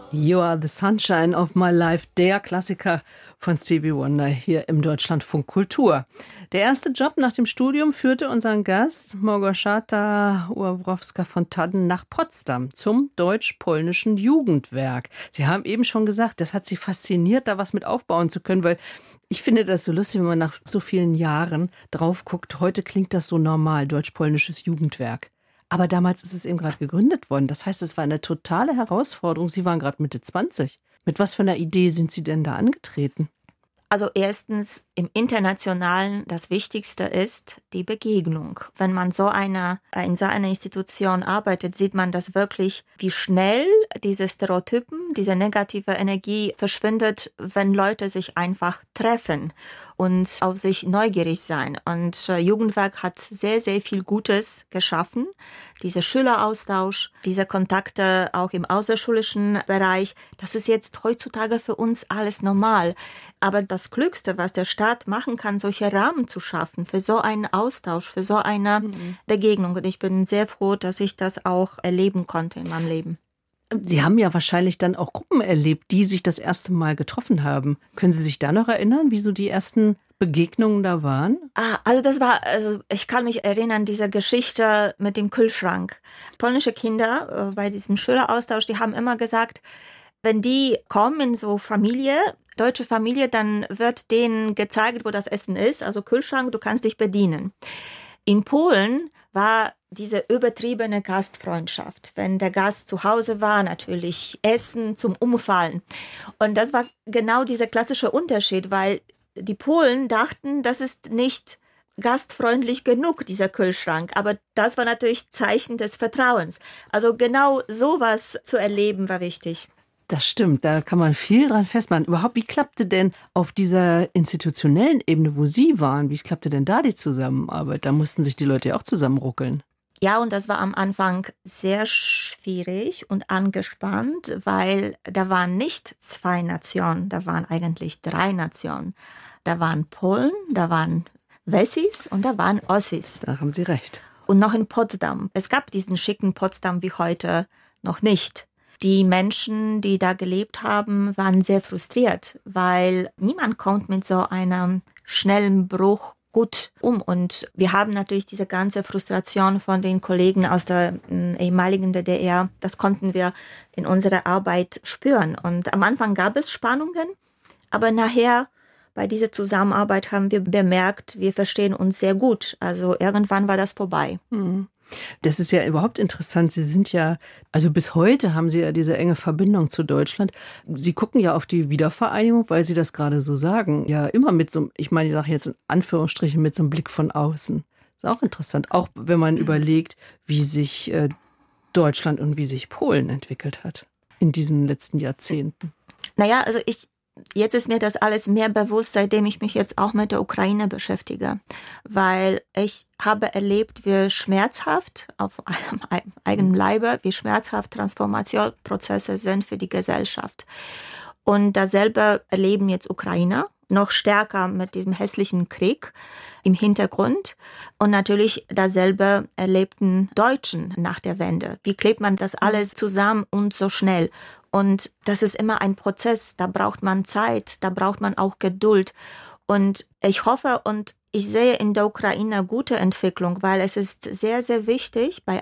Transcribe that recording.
You are the sunshine of my life, der Klassiker von Stevie Wonder hier im Deutschlandfunk Kultur. Der erste Job nach dem Studium führte unseren Gast Małgorzata Uławrowska-Fontana nach Potsdam zum Deutsch-Polnischen Jugendwerk. Sie haben eben schon gesagt, das hat Sie fasziniert, da was mit aufbauen zu können, weil ich finde das so lustig, wenn man nach so vielen Jahren drauf guckt. Heute klingt das so normal, Deutsch-Polnisches Jugendwerk. Aber damals ist es eben gerade gegründet worden. Das heißt, es war eine totale Herausforderung. Sie waren gerade Mitte 20. Mit was für einer Idee sind Sie denn da angetreten? Also erstens, im Internationalen das Wichtigste ist die Begegnung. Wenn man in so einer Institution arbeitet, sieht man das wirklich, wie schnell diese Stereotypen, diese negative Energie verschwindet, wenn Leute sich einfach treffen und auf sich neugierig sein. Und Jugendwerk hat sehr, sehr viel Gutes geschaffen. Dieser Schüleraustausch, diese Kontakte auch im außerschulischen Bereich, das ist jetzt heutzutage für uns alles normal. Aber das Klügste, was der Staat machen kann, solche Rahmen zu schaffen für so einen Austausch, für so eine Begegnung. Und ich bin sehr froh, dass ich das auch erleben konnte in meinem Leben. Sie haben ja wahrscheinlich dann auch Gruppen erlebt, die sich das erste Mal getroffen haben. Können Sie sich da noch erinnern, wie so die ersten Begegnungen da waren? Ich kann mich erinnern, diese Geschichte mit dem Kühlschrank. Polnische Kinder bei diesem Schüleraustausch, die haben immer gesagt, wenn die kommen in so deutsche Familie, dann wird denen gezeigt, wo das Essen ist, also Kühlschrank, du kannst dich bedienen. In Polen war diese übertriebene Gastfreundschaft. Wenn der Gast zu Hause war, natürlich Essen zum Umfallen. Und das war genau dieser klassische Unterschied, weil die Polen dachten, das ist nicht gastfreundlich genug, dieser Kühlschrank. Aber das war natürlich Zeichen des Vertrauens. Also genau sowas zu erleben war wichtig. Das stimmt, da kann man viel dran festmachen. Überhaupt, wie klappte denn auf dieser institutionellen Ebene, wo Sie waren, wie klappte denn da die Zusammenarbeit? Da mussten sich die Leute ja auch zusammenruckeln. Ja, und das war am Anfang sehr schwierig und angespannt, weil da waren nicht 2 Nationen, da waren eigentlich 3 Nationen. Da waren Polen, da waren Wessis und da waren Ossis. Da haben Sie recht. Und noch in Potsdam. Es gab diesen schicken Potsdam wie heute noch nicht. Die Menschen, die da gelebt haben, waren sehr frustriert, weil niemand kommt mit so einem schnellen Bruch gut um. Und wir haben natürlich diese ganze Frustration von den Kollegen aus der ehemaligen DDR, das konnten wir in unserer Arbeit spüren. Und am Anfang gab es Spannungen, aber nachher bei dieser Zusammenarbeit haben wir bemerkt, wir verstehen uns sehr gut. Also irgendwann war das vorbei. Mhm. Das ist ja überhaupt interessant. Sie sind ja, also bis heute haben Sie ja diese enge Verbindung zu Deutschland. Sie gucken ja auf die Wiedervereinigung, weil Sie das gerade so sagen, ja immer mit so, ich meine, ich sage jetzt in Anführungsstrichen, mit so einem Blick von außen. Ist auch interessant, auch wenn man überlegt, wie sich Deutschland und wie sich Polen entwickelt hat in diesen letzten Jahrzehnten. Naja, also jetzt ist mir das alles mehr bewusst, seitdem ich mich jetzt auch mit der Ukraine beschäftige. Weil ich habe erlebt, wie schmerzhaft, auf eigenem Leibe, wie schmerzhaft Transformationsprozesse sind für die Gesellschaft. Und dasselbe erleben jetzt Ukrainer, noch stärker mit diesem hässlichen Krieg im Hintergrund. Und natürlich dasselbe erlebten Deutschen nach der Wende. Wie klebt man das alles zusammen und so schnell? Und das ist immer ein Prozess, da braucht man Zeit, da braucht man auch Geduld. Und ich hoffe und ich sehe in der Ukraine gute Entwicklung, weil es ist sehr, sehr wichtig, bei